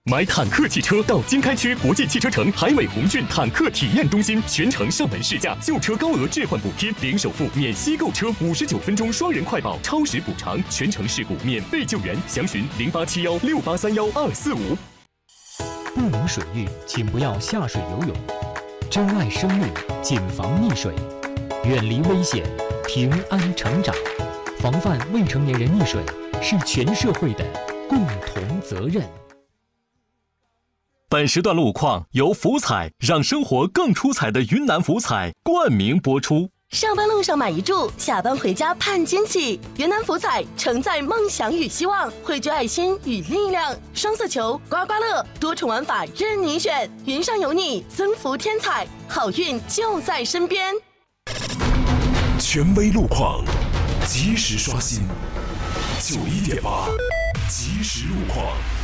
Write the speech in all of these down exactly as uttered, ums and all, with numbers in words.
买坦克汽车到经开区国际汽车城海美宏骏坦克体验中心，全程上门试驾，旧车高额置换补贴，零首付免息购车，五十九分钟双人快保，超时补偿，全程事故免费救援。详询零八七幺六八三幺二四五。 不明水域，请不要下水游泳。珍爱生命，谨防溺水，远离危险，平安成长。防范未成年人溺水是全社会的共同责任。 本时段路况由福彩让生活更出彩的云南福彩冠名播出。 上班路上买一注，下班回家盼惊喜。云南福彩承载梦想与希望，汇聚爱心与力量。双色球、刮刮乐，多重玩法任你选。云上有你，增福添彩，好运就在身边。 权威路况，及时刷新。九一点八，及时路况。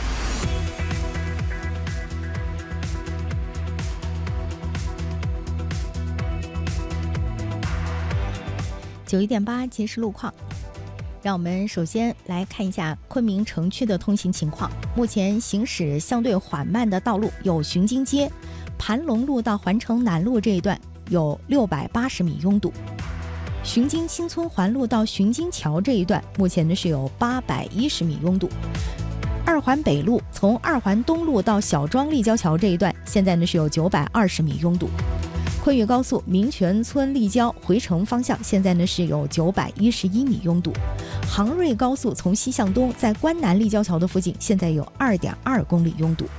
九一点八即时路况，让我们首先来看一下昆明城区的通行情况。目前行驶相对缓慢的道路有巡京街、盘龙路到环城南路这一段有六百八十米拥堵，巡京新村环路到巡京桥这一段目前呢是有八百一十米拥堵。二环北路从二环东路到小庄立交桥这一段现在呢是有九百二十米拥堵。昆玉高速民权村立交回城方向现在呢是有九百一十一米拥堵。杭瑞高速从西向东在关南立交桥的附近现在有二点二公里拥堵。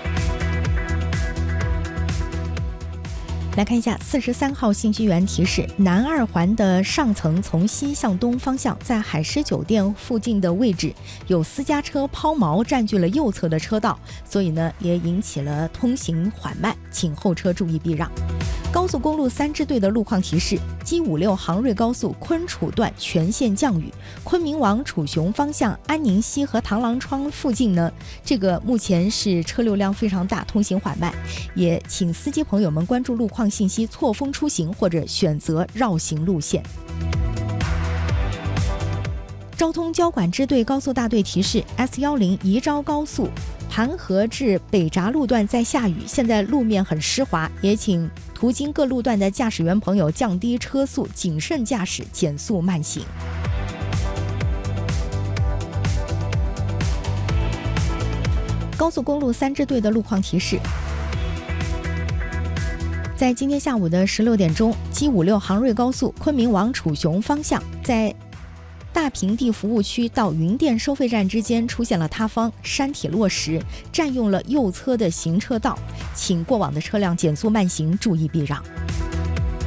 来看一下四十三号信息源提示，南二环的上层从西向东方向在海狮酒店附近的位置有私家车抛锚占据了右侧的车道，所以呢也引起了通行缓慢，请后车注意避让。高速公路三支队的路况提示， G 五六杭瑞高速昆楚段全线降雨，昆明往楚雄方向安宁溪和螳螂窗附近呢，这个目前是车流量非常大，通行缓慢，也请司机朋友们关注路况信息，错峰出行或者选择绕行路线。交通交管支队高速大队提示 S 一零 宜昭高速盘河至北闸路段在下雨，现在路面很湿滑，也请途经各路段的驾驶员朋友降低车速，谨慎驾驶，减速慢行。高速公路三支队的路况提示，在今天下午的十六点钟 G 五六杭瑞高速昆明往楚雄方向，在大平地服务区到云店收费站之间出现了塌方，山体落石，占用了右侧的行车道，请过往的车辆减速慢行，注意避让。